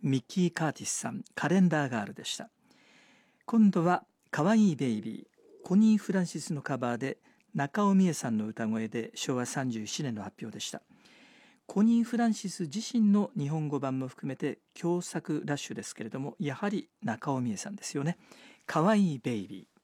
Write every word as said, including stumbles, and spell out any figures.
ミッキー・カーティスさん、カレンダーガールでした。今度はかわいいベイビー、コニー・フランシスのカバーで中尾美恵さんの歌声でしょうわさんじゅうななねんの発表でした。コニー・フランシス自身の日本語版も含めて共作ラッシュですけれども、やはり中尾美恵さんですよね。かわいいベイビー。